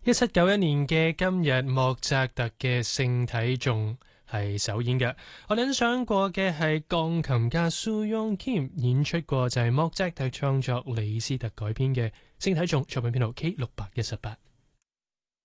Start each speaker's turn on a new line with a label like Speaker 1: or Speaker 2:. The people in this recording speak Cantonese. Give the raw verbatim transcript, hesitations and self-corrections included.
Speaker 1: 一七九一年嘅今日，莫扎特嘅聖體頌係首演嘅。我哋欣賞過嘅係鋼琴家蘇雍謙演出過，就係莫扎特創作李斯特改編嘅聖體頌，作品編號 K 六百一十八。